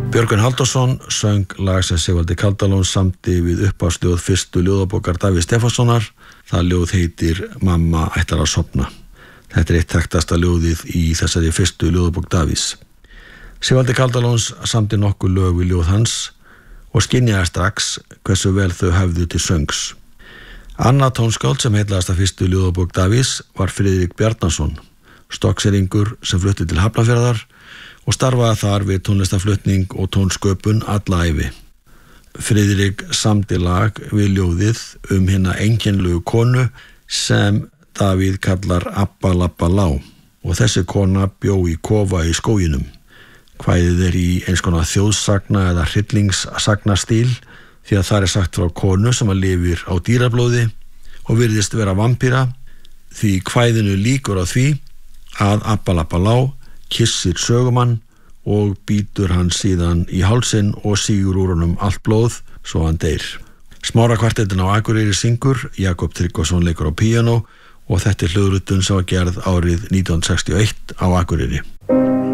Björgvin Halldórsson söng lag sem Sigvaldi Kaldalón samdi við upphafsljóð fyrstu ljóðabókar Davíðs Stefánssonar. Það ljóð heitir Mamma ætlar að sofna. Þetta eitt þekktasta ljóðið í þessari fyrstu ljóðabók Davíðs. Sigvaldi Kaldalóns samdi nokkuð lög við ljóð hans og skynjaði strax hversu vel þau höfðu til söngs. Annað tónskáld sem heillaðasta fyrstu ljóðabók Davíðs var Friðrik Bjarnason, stokkseyringur sem flutti til Hafnarfjarðar og starfaði þar við tónlistaflutning og tónsköpun alla ævi. Friðrik samdi lag við ljóðið hina einkennilegu konu sem Davíð kallar Abba Labba Lá og þessi kona bjó í kofa í skóginum. Kvæðið í eins konar þjóðsagna eða hryllingssagnarstíl því að það sagt frá konu sem lifir á dýrablóði og virðist vera vampíra því kvæðinu líkur á því að Abba Labba Lá kissir sögumann og bítur hann síðan í hálsinn og sígur úr honum allt blóð svo hann deyr. Smárakvartettin á Akureyri syngur, Jakob Tryggvason leikur á píanó og þetta hljóðritun sem var gerð árið 1961 á Akureyri.